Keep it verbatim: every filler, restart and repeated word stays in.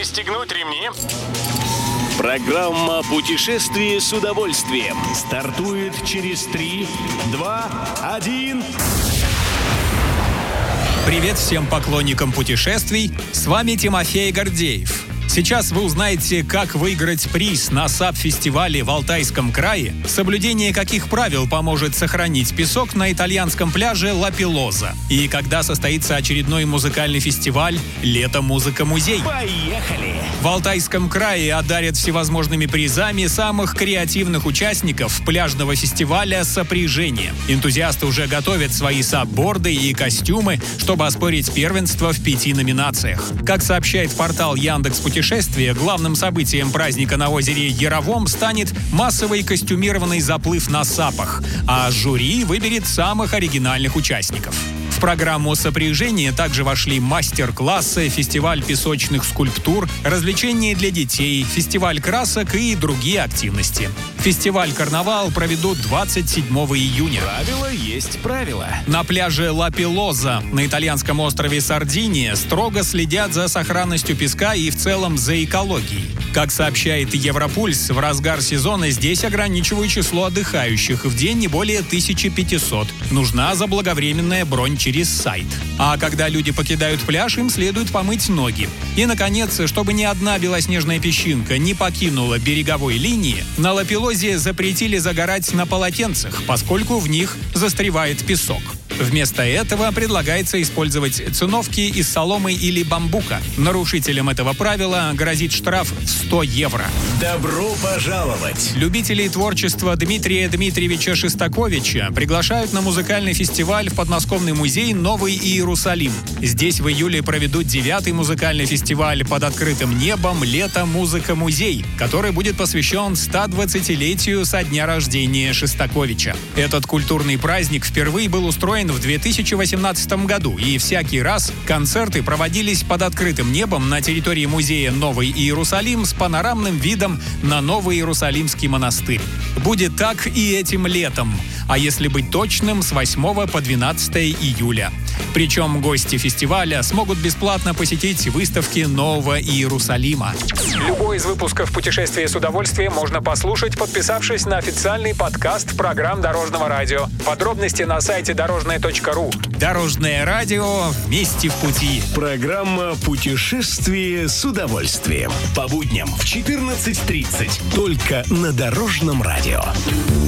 Пристегнуть ремни. Программа «Путешествие с удовольствием» стартует через три, два, один. Привет всем поклонникам путешествий, с вами Тимофей Гордеев. Сейчас вы узнаете, как выиграть приз на САП-фестивале в Алтайском крае, соблюдение каких правил поможет сохранить песок на итальянском пляже Ла-Пелоза, и когда состоится очередной музыкальный фестиваль «Лето. Музыка-музей». Поехали! В Алтайском крае одарят всевозможными призами самых креативных участников пляжного фестиваля «Сопряжение». Энтузиасты уже готовят свои САП-борды и костюмы, чтобы оспорить первенство в пяти номинациях. Как сообщает портал Яндекс.Путешествия, главным событием праздника на озере Яровом станет массовый костюмированный заплыв на САПах, а жюри выберет самых оригинальных участников. В программу «Сопряжение» также вошли мастер-классы, фестиваль песочных скульптур, развлечения для детей, фестиваль красок и другие активности. Фестиваль-карнавал проведут двадцать седьмого июня. Правило есть правило. На пляже Ла-Пелоза на итальянском острове Сардиния строго следят за сохранностью песка и в целом за экологией. Как сообщает Европульс, в разгар сезона здесь ограничивают число отдыхающих, в день не более тысячи пятисот. Нужна заблаговременная бронь через сайт. А когда люди покидают пляж, им следует помыть ноги. И, наконец, чтобы ни одна белоснежная песчинка не покинула береговой линии, на Ла-Пелозе запретили загорать на полотенцах, поскольку в них застревает песок. Вместо этого предлагается использовать циновки из соломы или бамбука. Нарушителям этого правила грозит штраф в сто евро. Добро пожаловать! Любителей творчества Дмитрия Дмитриевича Шостаковича приглашают на музыкальный фестиваль в подмосковный музей «Новый Иерусалим». Здесь в июле проведут девятый музыкальный фестиваль под открытым небом «Лето. Музыка-музей», который будет посвящен стодвадцатилетию со дня рождения Шостаковича. Этот культурный праздник впервые был устроен в две тысячи восемнадцатом году, и всякий раз концерты проводились под открытым небом на территории музея «Новый Иерусалим» с панорамным видом на Новый Иерусалимский монастырь. Будет так и этим летом, а если быть точным, с восьмого по двенадцатое июля. Причем гости фестиваля смогут бесплатно посетить выставки Нового Иерусалима. Любой из выпусков «Путешествия с удовольствием» можно послушать, подписавшись на официальный подкаст программ Дорожного радио. Подробности на сайте дорожное точка ру. Дорожное радио, вместе в пути. Программа «Путешествие с удовольствием». По будням в четырнадцать тридцать. Только на Дорожном радио.